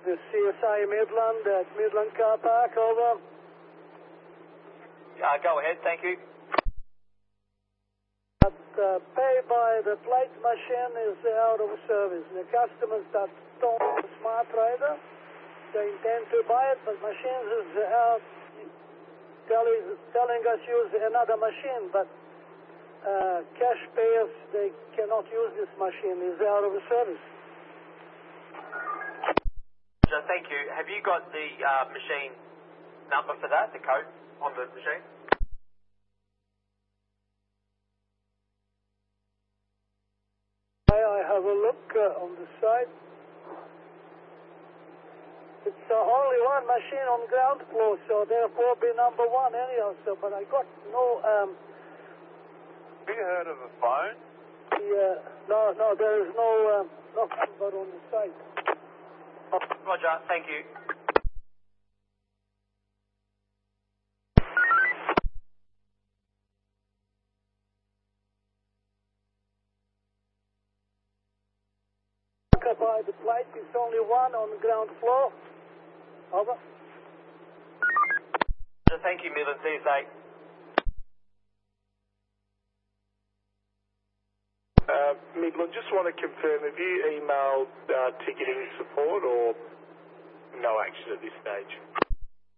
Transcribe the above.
This CSI Midland at Midland Car Park, over. Go ahead, thank you. Pay by the plate machine is out of service. The customers that don't have a smart rider, they intend to buy it, but machines is out telling us use another machine, but cash payers, they cannot use this machine. It's out of service. So thank you. Have you got the machine number for that, the code on the machine? I have a look on the site. It's only one machine on ground floor, so therefore be number one anyhow. So, but I got no. Have you heard of a phone? No, there is no number on the site. Roger, thank you. By the plate, it's only one on the ground floor. Over. Thank you, Midland CSA. Midland, just want to confirm, have you emailed ticketing support or no action at this stage?